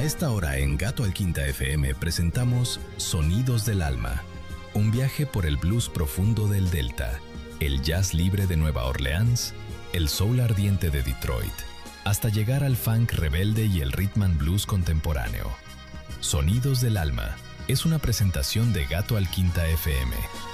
esta hora en Gato al Quinta FM presentamos Sonidos del Alma, un viaje por el blues profundo del Delta, el jazz libre de Nueva Orleans, el soul ardiente de Detroit, hasta llegar al funk rebelde y el rhythm and blues contemporáneo. Sonidos del Alma es una presentación de Gato al Quinta FM.